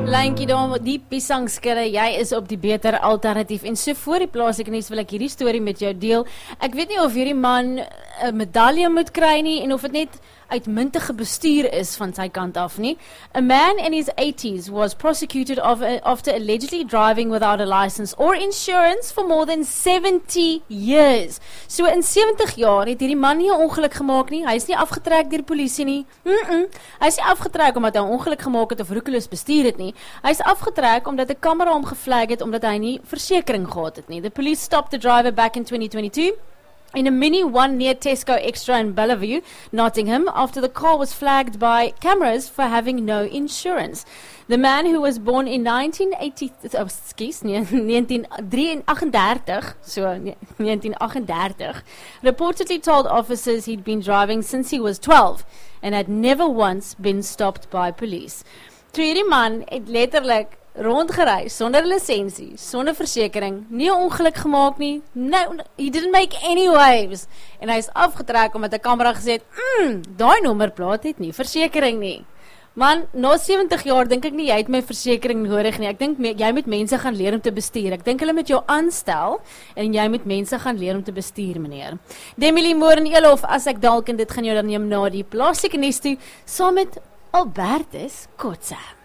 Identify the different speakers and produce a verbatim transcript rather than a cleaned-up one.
Speaker 1: Lyntjie daar, die piesangskille, jy is op die beter alternatief. En so voor die plaaslike nuus wil ek hierdie storie met jou deel. Ek weet nie of hierdie man 'n medalje moet kry nie en of dit net uitmuntige bestuur is van sy kant af nie. A man in his eighties was prosecuted of, uh, after allegedly driving without a license or insurance for more than seventy years. So in seventig jaar het hierdie man nie 'n ongeluk gemaak nie. Hy is nie afgetrek deur die polisie nie. Mm -mm. Hy is nie afgetrek omdat hy 'n ongeluk gemaak het of roekeloos bestuur het nie. Hy is afgetrek omdat 'n kamera hom geflag het omdat hy nie versekering gehad het nie. The police stopped the driver back in twenty twenty-two. In a Mini One near Tesco Extra in Bellevue, Nottingham, after the car was flagged by cameras for having no insurance. The man, who was born in nineteen eighty, oh, excuse, nineteen thirty-eight, so nineteen thirty-eight, reportedly told officers he'd been driving since he was twelve and had never once been stopped by police. So hierdie man het letterlik rondgereis, sonder lisensie, sonder versekering, nie 'n ongeluk gemaak nie, no, he didn't make any waves, en hy is afgetrek omdat 'n kamera gesê het, mm, daai nommerplaat het nie versekering nie. Man, na seventig jaar dink ek nie, jy het my versekering nodig nie, ek dink me, jy moet mense gaan leer om te bestuur, ek dink hulle moet jou aanstel, en jy moet mense gaan leer om te bestuur, meneer. Demi Moore en Elof, as ek dalk en dit gaan jou dan neem na die plaaslike nuus toe, saam met Albertus Kotse.